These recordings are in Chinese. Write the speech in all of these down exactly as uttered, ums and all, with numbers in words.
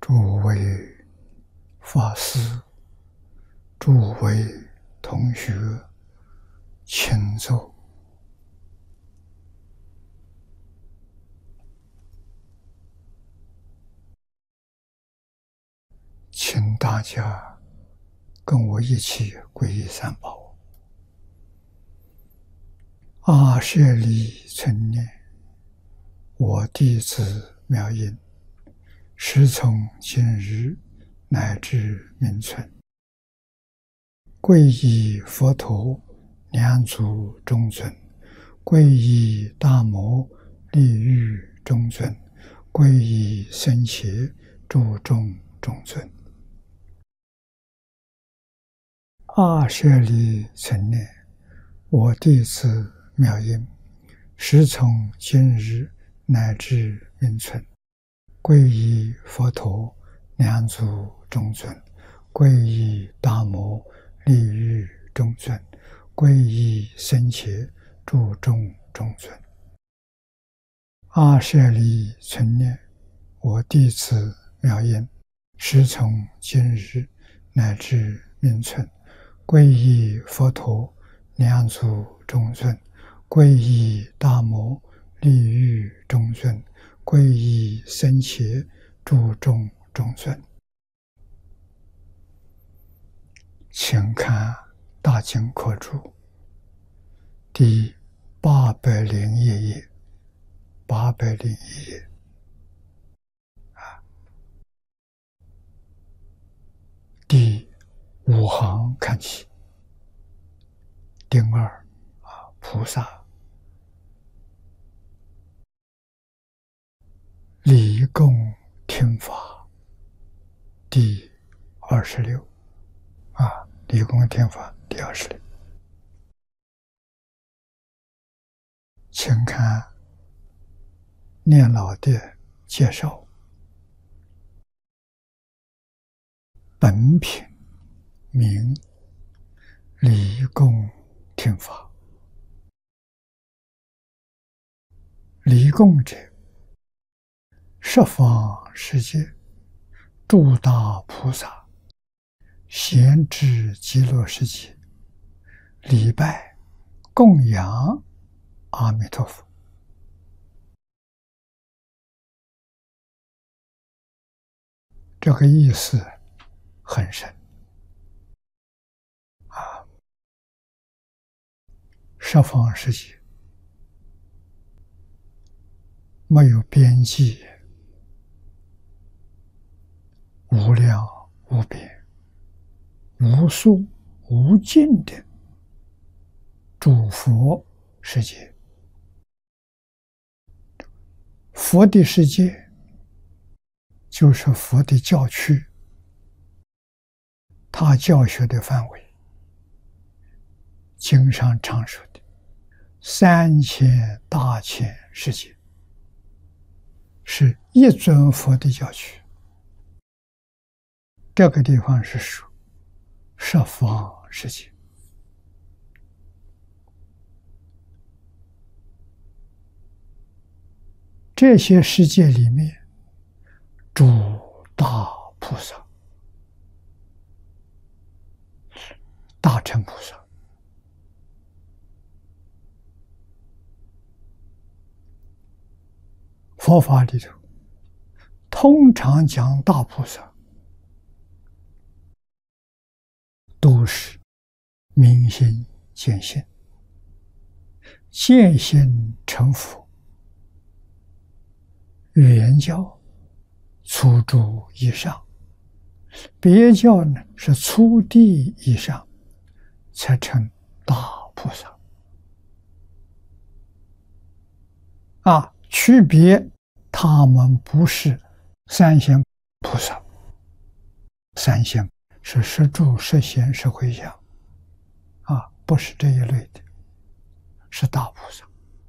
诸位法师、诸位同学，请坐。请大家跟我一起皈依三宝。阿舍利存念，我弟子妙音，时从今日乃至明存，皈依佛陀，两足中尊；皈依大摩，利欲中尊；皈依僧伽，诸众中尊。阿舍利存念，我弟子妙音，时从今日乃至明存，皈依佛陀，两足中尊；皈依大摩，利欲中尊；皈依僧伽，诸众中尊。阿舍利存念，我弟子妙音，时从今日乃至明存，皈依佛陀，两足中尊；皈依大摩，利欲中尊；皈依僧伽，诸众中尊。请看大经课注第八百零一页，八百零一页啊，第五行看起，丁二啊，菩萨礼供听法，第二十六啊，礼供听法第二十六。请看念老的介绍。本品名礼供听法。礼供者，十方世界诸大菩萨咸至极乐世界礼拜供养阿弥陀佛。这个意思很深啊！十方世界没有边际，无量无边、无数无尽的诸佛世界。佛的世界就是佛的教区，他教学的范围，经上常说的三千大千世界，是一尊佛的教区。这个地方是属十方世界。这些世界里面，诸大菩萨、大乘菩萨，佛法里头通常讲大菩萨，都是明心见性，见性成佛。原教初住以上，别教呢是初地以上，才成大菩萨。啊，区别他们不是三贤菩萨，三贤是十住、十贤、十回向，啊，不是这一类的，是大菩萨。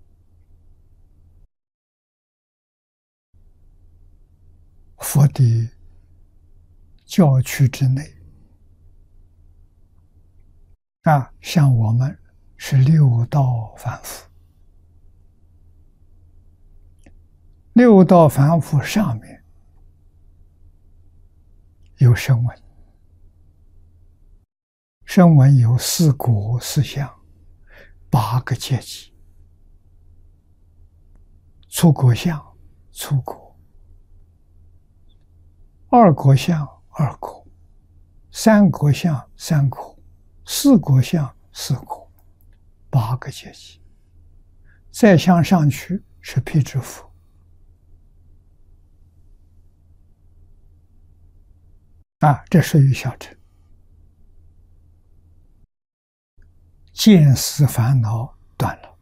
佛的教区之内啊，像我们是六道凡夫，六道凡夫上面有声闻，声闻有四果四相，八个阶级：初果相、初果；二果相、二果；三果相、三果；四果相、四果，八个阶级。再向上去是辟支佛。啊，这属于小乘。见思烦恼断了，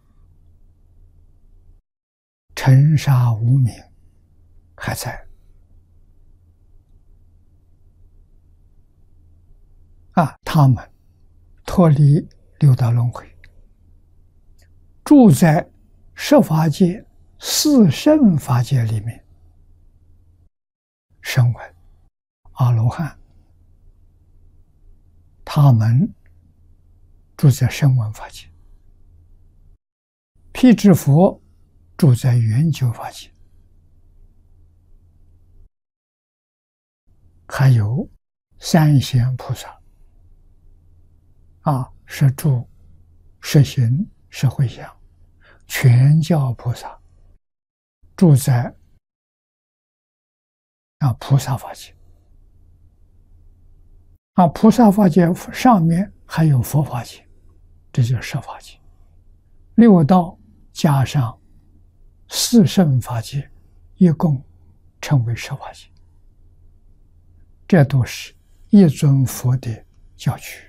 尘沙无明还在。啊，他们脱离六道轮回，住在十法界、四圣法界里面，声闻、阿罗汉，他们住在声闻法界；辟支佛住在圆觉法界，还有三贤菩萨，啊，是住实行实会想，全教菩萨住在啊菩萨法界。啊，菩萨法界上面还有佛法界，这就是十法界。六道加上四圣法界，一共称为十法界。这都是一尊佛的教区。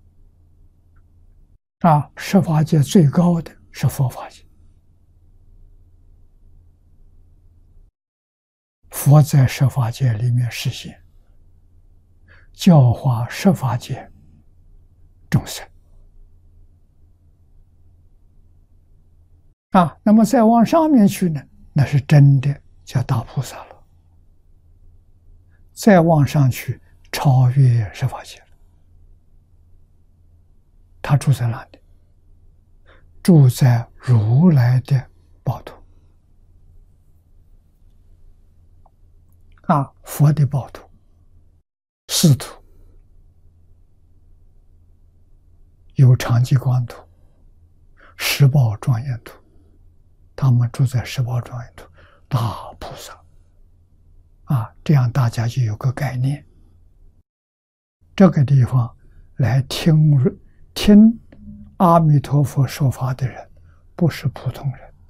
啊，十法界最高的是佛法界，佛在十法界里面实现，教化十法界众生。啊，那么再往上面去呢，那是真的叫大菩萨了。再往上去，超越十法界了。他住在哪里？住在如来的宝土。啊，佛的宝土，四土，有长寂光土、十宝庄严土，他们住在十宝庄严土，大菩萨。啊，这样大家就有个概念。这个地方来听听阿弥陀佛说法的人，不是普通人。